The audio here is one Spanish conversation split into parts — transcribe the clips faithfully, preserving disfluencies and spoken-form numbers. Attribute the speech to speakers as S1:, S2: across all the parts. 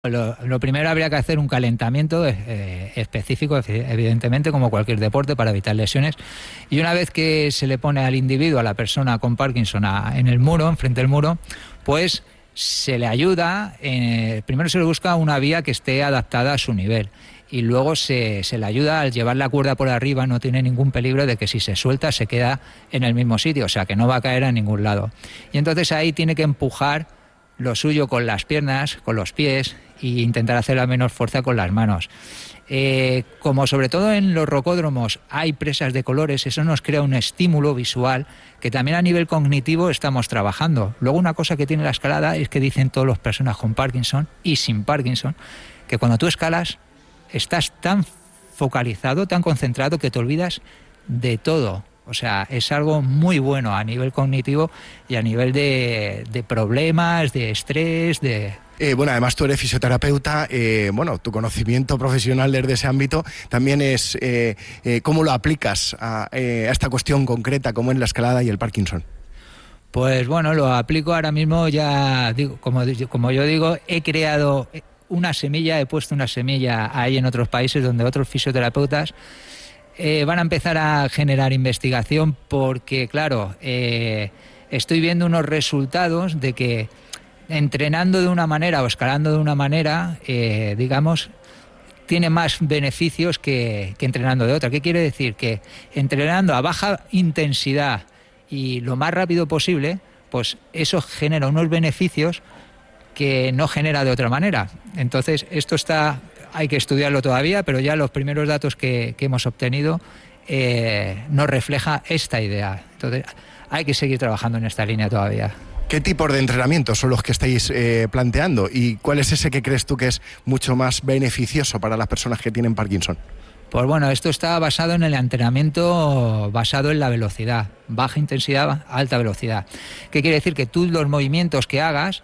S1: Lo, lo primero habría que hacer un calentamiento eh, específico, evidentemente, como cualquier deporte, para evitar lesiones. Y una vez que se le pone al individuo, a la persona con Parkinson, a, en el muro, enfrente del muro, pues se le ayuda, eh, primero se le busca una vía que esté adaptada a su nivel. Y luego se, se le ayuda al llevar la cuerda por arriba, no tiene ningún peligro de que si se suelta se queda en el mismo sitio, o sea que no va a caer a ningún lado. Y entonces ahí tiene que empujar lo suyo con las piernas, con los pies, e intentar hacer la menor fuerza con las manos. Eh, como sobre todo en los rocódromos hay presas de colores, eso nos crea un estímulo visual que también a nivel cognitivo estamos trabajando. Luego una cosa que tiene la escalada es que dicen todas las personas con Parkinson y sin Parkinson, que cuando tú escalas estás tan focalizado, tan concentrado que te olvidas de todo. O sea, es algo muy bueno a nivel cognitivo y a nivel de, de problemas, de estrés, de...
S2: Eh, bueno, además tú eres fisioterapeuta, eh, bueno, tu conocimiento profesional desde ese ámbito también es eh, eh, cómo lo aplicas a, eh, a esta cuestión concreta como es la escalada y el Parkinson.
S1: Pues bueno, lo aplico ahora mismo, ya digo, como, como yo digo, he creado una semilla, he puesto una semilla ahí en otros países donde otros fisioterapeutas eh, van a empezar a generar investigación porque, claro, eh, estoy viendo unos resultados de que entrenando de una manera o escalando de una manera, eh, digamos, tiene más beneficios que, que entrenando de otra. ¿Qué quiere decir? Que entrenando a baja intensidad y lo más rápido posible, pues eso genera unos beneficios que no genera de otra manera. Entonces, esto está, hay que estudiarlo todavía, pero ya los primeros datos que, que hemos obtenido eh, nos refleja esta idea. Entonces, hay que seguir trabajando en esta línea todavía.
S2: ¿Qué tipos de entrenamientos son los que estáis eh, planteando y cuál es ese que crees tú que es mucho más beneficioso para las personas que tienen Parkinson?
S1: Pues bueno, esto está basado en el entrenamiento basado en la velocidad, baja intensidad, alta velocidad. ¿Qué quiere decir? Que tú los movimientos que hagas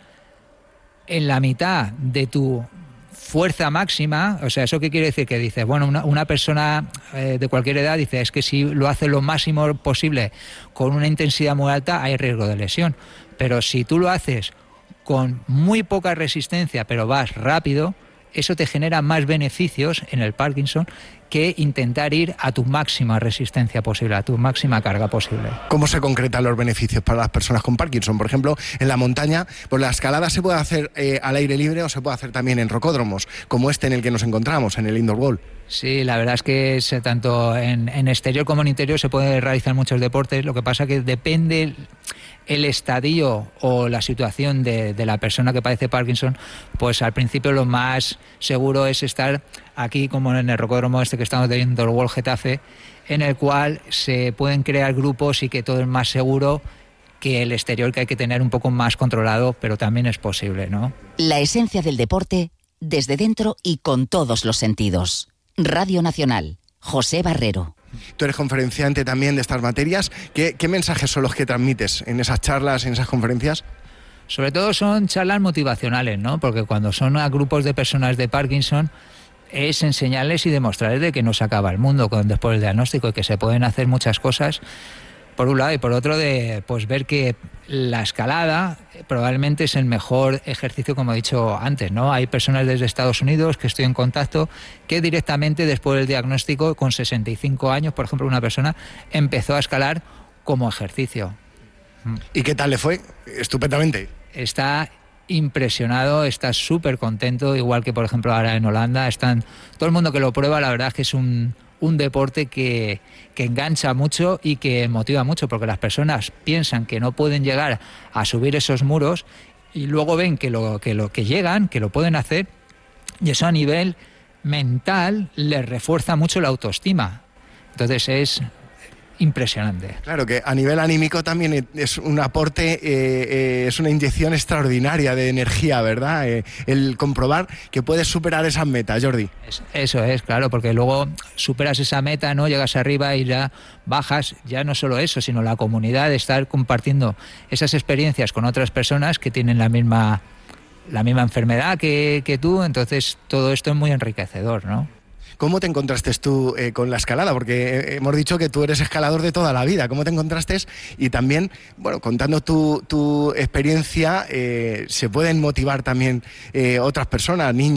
S1: en la mitad de tu fuerza máxima, o sea, ¿eso qué quiere decir? Que dices, bueno, una, una persona eh, de cualquier edad dice, es que si lo hace lo máximo posible con una intensidad muy alta hay riesgo de lesión. Pero si tú lo haces con muy poca resistencia, pero vas rápido, eso te genera más beneficios en el Parkinson que intentar ir a tu máxima resistencia posible, a tu máxima carga posible.
S2: ¿Cómo se concretan los beneficios para las personas con Parkinson? Por ejemplo, en la montaña, pues la escalada se puede hacer eh, al aire libre o se puede hacer también en rocódromos, como este en el que nos encontramos, en el Indoor Wall.
S1: Sí, la verdad es que es, tanto en, en exterior como en interior se pueden realizar muchos deportes, lo que pasa que depende el estadio o la situación de, de la persona que padece Parkinson, pues al principio lo más seguro es estar aquí como en el rocódromo este que estamos de Indoor Wall Getafe, en el cual se pueden crear grupos y que todo es más seguro que el exterior, que hay que tener un poco más controlado, pero también es posible, ¿no?
S3: La esencia del deporte desde dentro y con todos los sentidos. Radio Nacional, José Barrero.
S2: Tú eres conferenciante también de estas materias. ¿Qué, qué mensajes son los que transmites en esas charlas, en esas conferencias?
S1: Sobre todo son charlas motivacionales, ¿no? Porque cuando son a grupos de personas de Parkinson es enseñarles y demostrarles de que no se acaba el mundo con, después del diagnóstico y que se pueden hacer muchas cosas, por un lado, y por otro de pues ver que la escalada probablemente es el mejor ejercicio, como he dicho antes, ¿no? Hay personas desde Estados Unidos que estoy en contacto que directamente después del diagnóstico, con sesenta y cinco años, por ejemplo, una persona empezó a escalar como ejercicio.
S2: ¿Y qué tal le fue? Estupendamente.
S1: Está impresionado, está súper contento, igual que por ejemplo ahora en Holanda. Están todo el mundo que lo prueba, la verdad es que es un, un deporte que, que engancha mucho y que motiva mucho, porque las personas piensan que no pueden llegar a subir esos muros y luego ven que lo que, lo, que llegan, que lo pueden hacer, y eso a nivel mental les refuerza mucho la autoestima. Entonces es impresionante.
S2: Claro que a nivel anímico también es un aporte, eh, eh, es una inyección extraordinaria de energía, ¿verdad? Eh, el comprobar que puedes superar esas metas, Jordi.
S1: Es, eso es, claro, porque luego superas esa meta, ¿no? Llegas arriba y ya bajas, ya no solo eso, sino la comunidad, de estar compartiendo esas experiencias con otras personas que tienen la misma, la misma enfermedad que, que tú, entonces todo esto es muy enriquecedor, ¿no?
S2: ¿cómo te encontraste tú eh, con la escalada? Porque hemos dicho que tú eres escalador de toda la vida. ¿Cómo te encontraste? Y también, bueno, contando tu, tu experiencia, eh, se pueden motivar también eh, otras personas, niños,